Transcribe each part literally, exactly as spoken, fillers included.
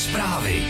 Zprávy.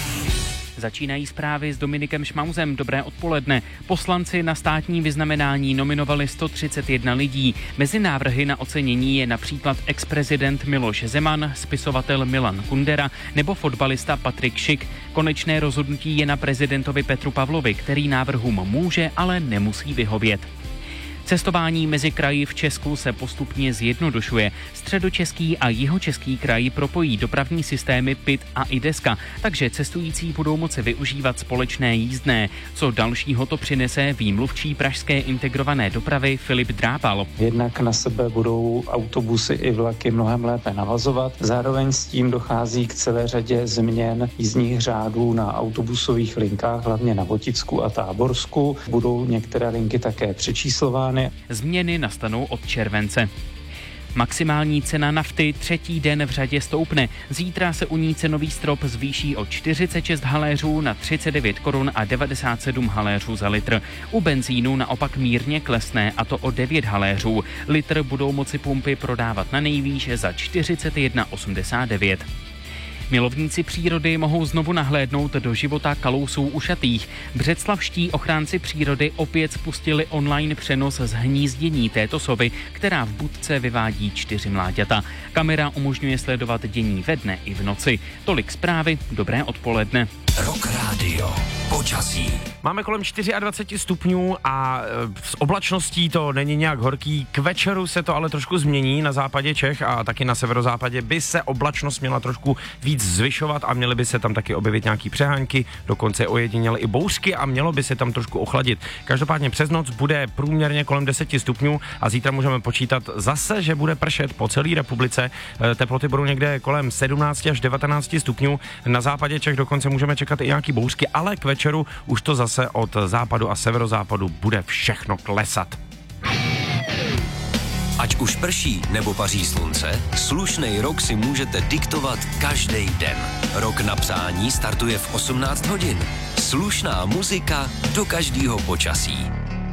Začínají zprávy s Dominikem Šmauzem. Dobré odpoledne. Poslanci na státní vyznamenání nominovali sto třicet jedna lidí. Mezi návrhy na ocenění je například ex-prezident Miloš Zeman, spisovatel Milan Kundera nebo fotbalista Patrik Šik. Konečné rozhodnutí je na prezidentovi Petru Pavlovi, který návrhům může, ale nemusí vyhovět. Cestování mezi kraji v Česku se postupně zjednodušuje. Středočeský a jihočeský kraj propojí dopravní systémy P I T a I D E S K A, takže cestující budou moci využívat společné jízdné. Co dalšího to přinese, ví mluvčí pražské integrované dopravy Filip Drápal. Jednak na sebe budou autobusy i vlaky mnohem lépe navazovat. Zároveň s tím dochází k celé řadě změn jízdních řádů na autobusových linkách, hlavně na Voticku a Táborsku. Budou některé linky také přečíslovány. Změny nastanou od července. Maximální cena nafty třetí den v řadě stoupne. Zítra se u ní cenový strop zvýší o čtyřicet šest haléřů na třicet devět korun a devadesát sedm haléřů za litr. U benzínu naopak mírně klesne, a to o devět haléřů. Litr budou moci pumpy prodávat na nejvýš za čtyřicet jedna osmdesát devět. Milovníci přírody mohou znovu nahlédnout do života kalousů ušatých. Břeclavští ochránci přírody opět spustili online přenos z hnízdění této sovy, která v budce vyvádí čtyři mláďata. Kamera umožňuje sledovat dění ve dne i v noci. Tolik zprávy, dobré odpoledne. Rock Radio. Počasí. Máme kolem dvacet čtyři stupňů a s oblačností to není nějak horký. K večeru se to ale trošku změní. Na západě Čech a taky na severozápadě by se oblačnost měla trošku víc zvyšovat a měly by se tam taky objevit nějaký přehánky, dokonce ojediněle i bouřky a mělo by se tam trošku ochladit. Každopádně přes noc bude průměrně kolem deset stupňů a zítra můžeme počítat zase, že bude pršet po celé republice. Teploty budou někde kolem sedmnáct až devatenáct stupňů. Na západě Čech dokonce můžeme čekat i nějaký bouřky, ale k večeru už to zase od západu a severozápadu bude všechno klesat. Ať už prší nebo paří slunce, slušnej rok si můžete diktovat každý den. Rok na přání startuje v osmnáct hodin. Slušná muzika do každého počasí.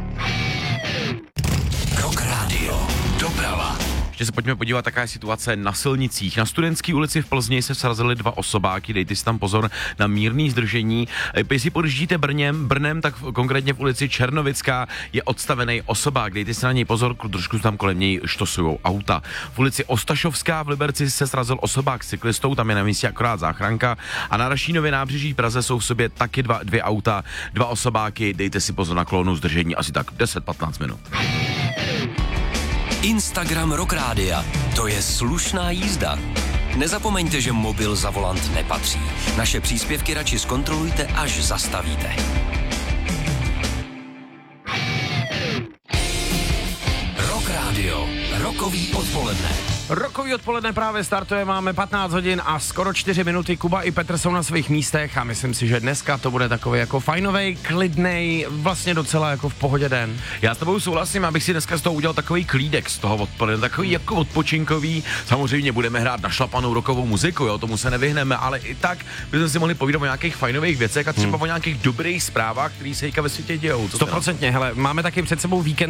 Rock Radio. Doprava. Ještě se pojďme podívat, taká je situace na silnicích. Na Studentské ulici v Plzni se srazily dva osobáky, dejte si tam pozor na mírný zdržení. Jestli podjíždíte Brněm, Brnem, tak konkrétně v ulici Černovická je odstavený osobák, dejte si na něj pozor, trošku tam kolem něj štosujou auta. V ulici Ostašovská v Liberci se srazil osobák s cyklistou, tam je na místě akorát záchranka a na Rašínově nábřeží v Praze jsou v sobě taky dva, dvě auta, dva osobáky, dejte si pozor na kolonu zdržení asi tak deset patnáct minut. Instagram Rock Rádia. To je slušná jízda. Nezapomeňte, že mobil za volant nepatří. Naše příspěvky radši zkontrolujte, až zastavíte. Rock Radio. Rokový odpoledne. Rokový odpoledne právě startuje, máme patnáct hodin a skoro čtyři minuty. Kuba i Petr jsou na svých místech a myslím si, že dneska to bude takový jako fajnovej, klidnej, vlastně docela jako v pohodě den. Já s tebou souhlasím, abych si dneska z toho udělal takový klídek z toho odpoledne, takový jako odpočinkový. Samozřejmě budeme hrát našlapanou rockovou muziku, jo, tomu se nevyhneme, ale i tak bychom si mohli povídat o nějakých fajnových věcech a třeba hmm. o nějakých dobrých zprávách, které se teďka ve světě dějou. Stoprocentně, hele, máme taky před sebou víkend.